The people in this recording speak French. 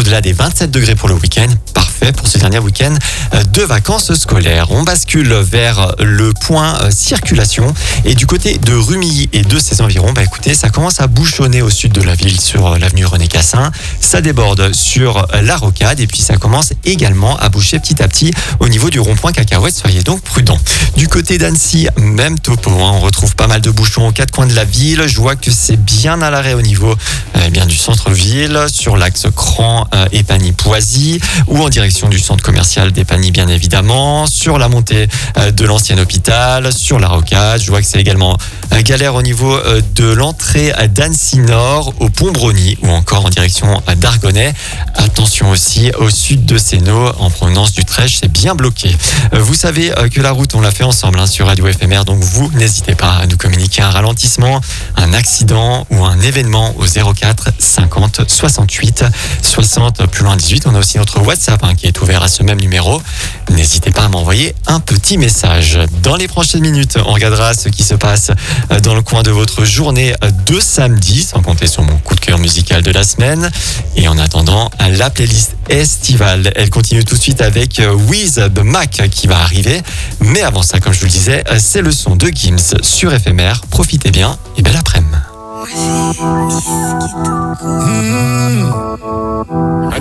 au-delà des 27 degrés pour le week-end. Parfait pour ce dernier week-end de vacances scolaires. On bascule vers le point circulation. Et du côté de Rumilly et de ses environs, écoutez, ça commence à bouchonner au sud de la ville sur l'avenue René Cassin. Ça déborde sur la Rocade et puis ça commence également à boucher petit à petit au niveau du rond-point Cacahuète. Soyez donc prudents. Du côté d'Annecy, même topo. On retrouve pas mal de bouchons aux quatre coins de la ville. Je vois que c'est bien à l'arrêt au niveau du centre-ville, sur l'axe Cran et Pagny-Poisy, ou en direction du centre commercial des Pagny, bien évidemment, sur la montée de l'ancien hôpital, sur la Rocade. Je vois que c'est également galère au niveau de l'entrée d'Annecy Nord, au pont Brony, ou encore en direction d'Argonnet. Attention aussi au sud de Sénaux, en provenance du Trèche, c'est bien bloqué. Vous savez que la route, on l'a fait ensemble sur Radio FMR, donc vous n'hésitez pas à nous communiquer un ralentissement, un accident ou un événement au 04 50 68 60 plus loin 18. On a aussi notre WhatsApp qui est ouvert à ce même numéro. N'hésitez pas à m'envoyer un petit message. Dans les prochaines minutes, on regardera ce qui se passe dans le coin de votre journée de samedi, sans compter sur mon coup de cœur musical de la semaine. Et en attendant, la playlist estivale, elle continue tout de suite avec Wiz the Mac qui va arriver. Mais avant ça, comme je vous le disais, c'est le son de Gims sur FMR. Profitez bien et belle après-midi.